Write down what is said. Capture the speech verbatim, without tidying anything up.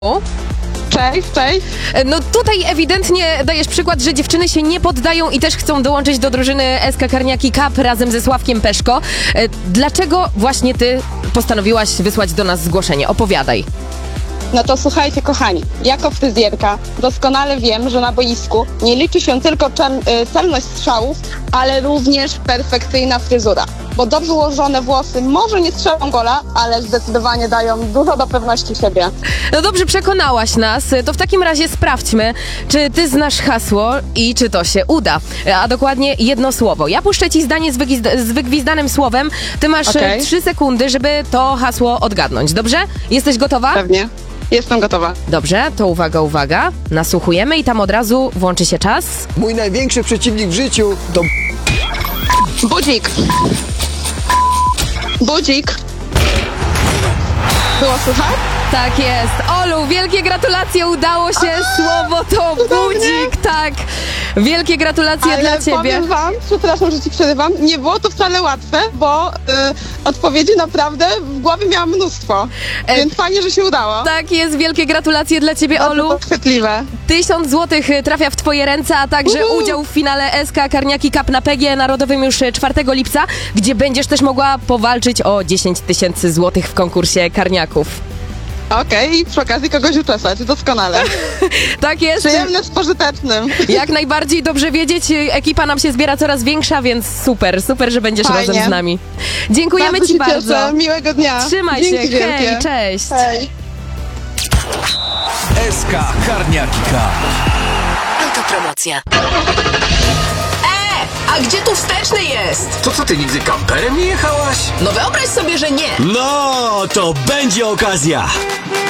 O, Cześć, cześć. no tutaj ewidentnie dajesz przykład, że dziewczyny się nie poddają i też chcą dołączyć do drużyny S K Karniaki Cup razem ze Sławkiem Peszko. E, Dlaczego właśnie ty postanowiłaś wysłać do nas zgłoszenie? Opowiadaj. No to słuchajcie, kochani, jako fryzjerka doskonale wiem, że na boisku nie liczy się tylko czem, y, celność strzałów, ale również perfekcyjna fryzura. Bo dobrze ułożone włosy może nie strzelą gola, ale zdecydowanie dają dużo do pewności siebie. No dobrze, przekonałaś nas. To w takim razie sprawdźmy, czy ty znasz hasło i czy to się uda. A dokładnie jedno słowo. Ja puszczę ci zdanie z, wygwizd- z wygwizdanym słowem. Ty masz Okej. trzy sekundy, żeby to hasło odgadnąć. Dobrze? Jesteś gotowa? Pewnie. Jestem gotowa. Dobrze, to uwaga, uwaga. Nasłuchujemy i tam od razu włączy się czas. Mój największy przeciwnik w życiu to... Budzik. Budzik. Było słychać? Tak jest. Olu, wielkie gratulacje, udało się. Słowo to budzik, tak. Wielkie gratulacje Ale dla ciebie. powiem wam, przepraszam, że ci przerywam, nie było to wcale łatwe, bo y, odpowiedzi naprawdę w głowie miałam mnóstwo. E, Więc fajnie, że się udało. Tak jest, wielkie gratulacje dla ciebie, Bardzo Olu. podchwytliwe. Tysiąc złotych trafia w twoje ręce, a także Uhu. udział w finale S K Karniaki Cup na P G Narodowym już czwartego lipca, gdzie będziesz też mogła powalczyć o dziesięć tysięcy złotych w konkursie karniaków. Okej, i przy okazji kogoś uczesać, doskonale. Tak jest. Przyjemne z pożytecznym. Jak najbardziej dobrze wiedzieć, ekipa nam się zbiera coraz większa, więc super, super, że będziesz Fajnie. razem z nami. Dziękujemy bardzo ci się bardzo. Cieszę. Miłego dnia. Trzymaj Dzięki się, wielkie. hej, cześć. Hej. S K Karniaki Cup. Autopromocja. E, a gdzie tu wsteczny jest? To co, ty nigdy kamperem nie jechałaś? No wyobraź sobie, że nie. No, to będzie okazja!